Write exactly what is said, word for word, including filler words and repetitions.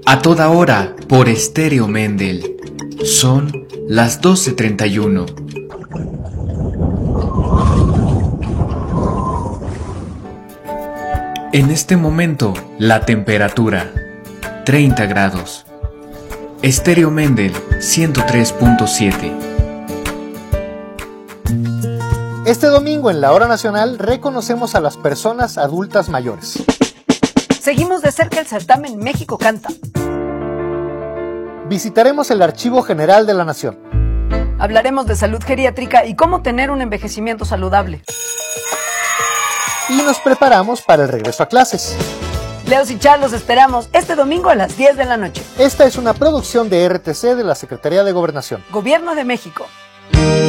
A toda hora por Estéreo Mendel. Son las doce treinta y uno. En este momento, la temperatura treinta grados. Estéreo Mendel ciento tres punto siete. Este domingo en la Hora Nacional reconocemos a las personas adultas mayores. Seguimos de cerca el certamen México Canta. Visitaremos el Archivo General de la Nación. Hablaremos de salud geriátrica y cómo tener un envejecimiento saludable. Y nos preparamos para el regreso a clases. Leos y Char los esperamos este domingo a las diez de la noche. Esta es una producción de R T C de la Secretaría de Gobernación. Gobierno de México.